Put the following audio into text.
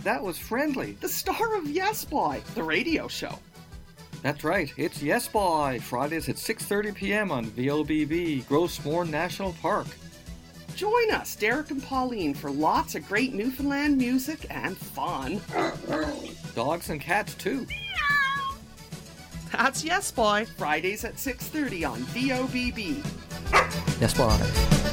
that was Friendly, the star of Yes Boy, the radio show. That's right, it's Yes Boy, Fridays at 6:30 p.m. on VOBB, Grossmore National Park. Join us, Derek and Pauline, for lots of great Newfoundland music and fun. Dogs and cats, too. That's Yes Boy, Fridays at 6:30 on VOBB. Yes, Boy.